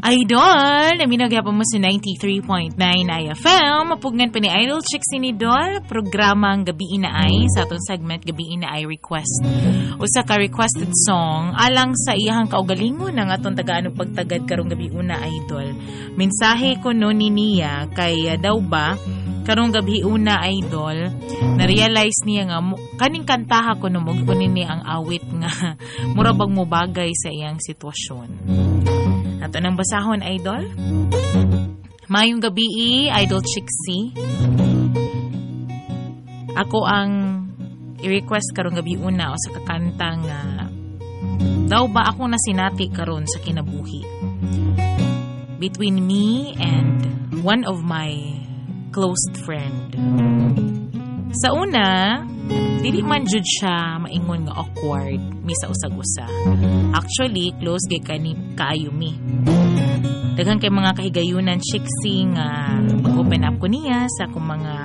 Idol, naminagyapon mo sa 93.9 IFM. Mapugnan pa ni Idol Chicks ni Idol. Programang Gabi na ay sa atong segment Gabi na ay request. Usa ka requested song alang sa iyang kaugalingon ng atong tagaan pagtagad karong gabi una Idol. Mensahe ko no ni niya kay daw ba karong gabi una Idol, na-realize niya nga kaning kantaha ko no kunin niya ang awit nga murabag mo bagay sa iyang sitwasyon. Ato nang basahon, Idol. Mayong gabi, Idol Chixie. Ako ang i-request karong gabi una o sa kakantang daw ba ako na sinati karon sa kinabuhi. Between me and one of my close friend. Sa una, dili man jud siya maingon nga awkward mi sa usag-usa. Actually, close gay kaayo mi. Daghang kay mga kahigayunan Chixie nga mag-open up ko niya sa akong mga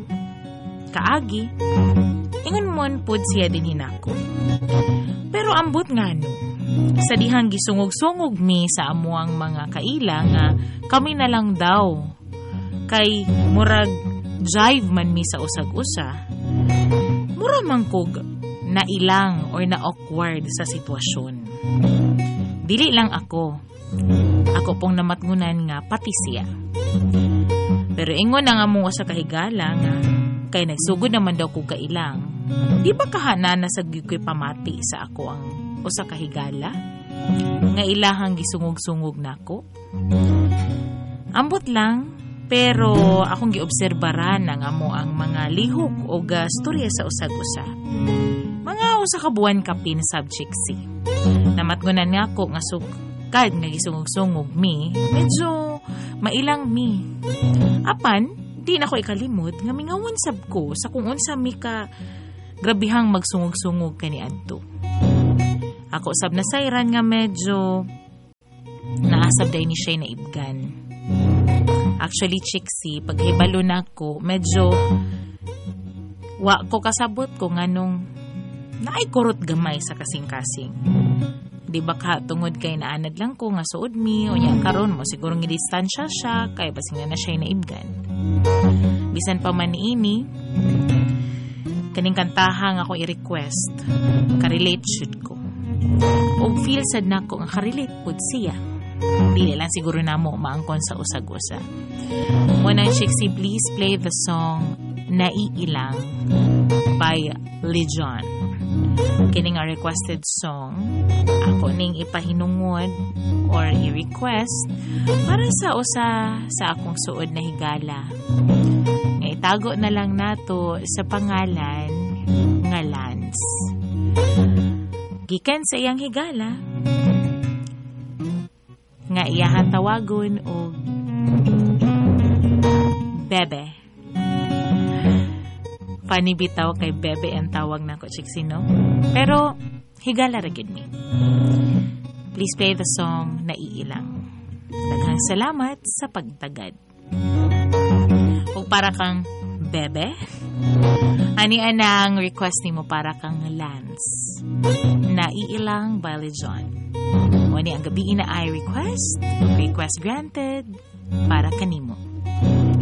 kaagi. Ingon mon pud siya din hinako. Pero ambot nga no, sa dihang gisungog-sungog mi sa amuang mga kaila nga kami na lang daw kay murag jive man mi sa usag-usa. Mura man kog na ilang or na awkward sa sitwasyon. Dili lang ako. Ako pong namatngunan nga pati siya. Pero ingon na nga mo sa kahigala nga kay nagsugod naman daw ko kailang. Di ba kahana na sa ko'y pamati sa ako ang usa kahigala? Nga ilahang gisungog-sungog nako. Ambot lang. Pero akong giobserbaran na nga mo ang mga lihok o storya sa usag-usa. Mga usa ka buwan kapin subjectsy. Namatgunan nga ako nga sukad nga gisungog-sungog mi, medyo mailang mi. Apan, di na ko ikalimod nga mingawon sab ko sa kung unsa mi ka grabihang magsungog-sungog kaniadto. Ako sab na sayran nga medyo naasab day ni siya na ibgan. Actually, Chixie, pag hibalo na ko, medyo wa ko kasabot ko nga nung naikurot gamay sa kasing-kasing. Di ba ka tungod kay naanad lang ko nga suod mi, o niya karon mo siguro ng distansya siya, kaya basing na siya naibgan. Bisan pa man ini, kaning kantahang ako i-request, karelate should ko. O feel sad na ko nga karelate pod siya. Dili lang siguro na mo maangkon sa usag-usa. Muna Chixie, please play the song Naiilang by Legion. Kining a requested song. Ako ning ipahinungod or i-request para sa usa sa akong suod na higala. Nga itago na lang nato sa pangalan nga Lance. Gikan sa iyang higala nga iyahan tawagon o Bebe. Panibitaw kay Bebe ang tawag na ko, Chixie, no? Pero, higala ragid mi. Please play the song Naiilang. Daghang salamat sa pagtagad. Kung para kang Bebe, ani anang request ni mo para kang Lance. Naiilang by Legion. Wani ang gabi na ay request granted para kanimo.